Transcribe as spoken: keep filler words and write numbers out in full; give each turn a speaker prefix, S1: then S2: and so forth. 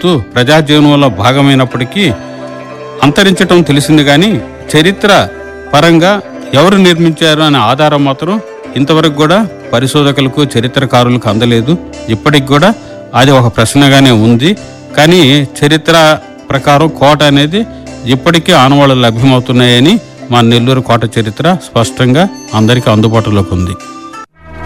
S1: కొనసాగుతూ ప్రజా జీవనంలో భాగమైనప్పటికీ అంతరించటం తెలిసింది. కానీ చరిత్ర పరంగా ఎవరు నిర్మించారు అనే ఆధారం మాత్రం ఇంతవరకు కూడా పరిశోధకులకు చరిత్రకారులకు అందలేదు. ఇప్పటికి కూడా అది ఒక ప్రశ్నగానే ఉంది. కానీ చరిత్ర ప్రకారం కోట అనేది ఇప్పటికీ ఆనవాళ్లు లభ్యమవుతున్నాయని మా నెల్లూరు కోట చరిత్ర స్పష్టంగా అందరికీ అందుబాటులోకి ఉంది.